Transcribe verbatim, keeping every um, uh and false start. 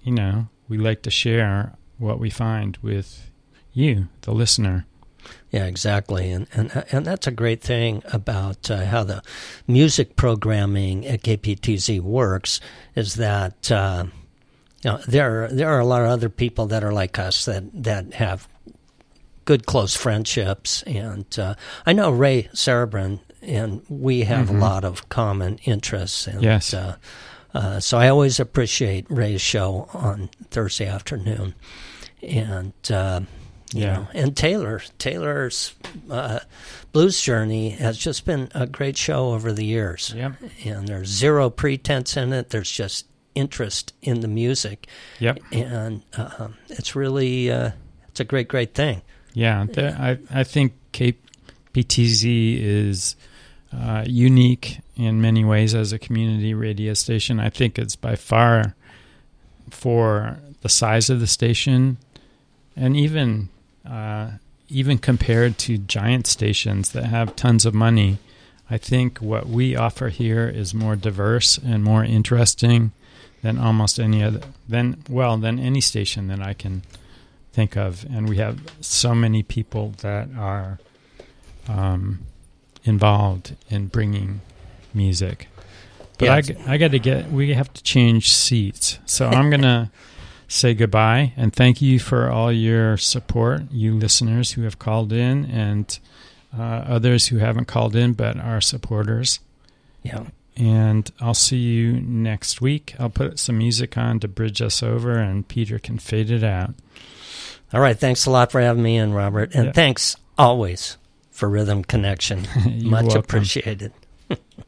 you know, we like to share what we find with you, the listener. Yeah, exactly, and and and that's a great thing about uh, how the music programming at K P T Z works, is that uh, you know there there are a lot of other people that are like us that that have good close friendships, and uh, I know Ray Cerebrin, and we have mm-hmm. a lot of common interests. And, yes. Uh, uh, so I always appreciate Ray's show on Thursday afternoon, and. Uh, You yeah. know, and Taylor, Taylor's uh, Blues Journey has just been a great show over the years. Yep. And there's zero pretense in it. There's just interest in the music. Yep. And uh, it's really, uh, it's a great, great thing. Yeah. The, I, I think K P T Z is uh, unique in many ways as a community radio station. I think it's by far, for the size of the station, and even uh, even compared to giant stations that have tons of money, I think what we offer here is more diverse and more interesting than almost any other, than well, than any station that I can think of. And we have so many people that are um, involved in bringing music. But Yeah. I, I got to get, we have to change seats. So I'm going to say goodbye and thank you for all your support, you listeners who have called in, and uh, others who haven't called in but are supporters. Yeah. And I'll see you next week. I'll put some music on to bridge us over, and Peter can fade it out. All right. Thanks a lot for having me in, Robert. And yeah. thanks always for Rhythm Connection. Much welcome. appreciated.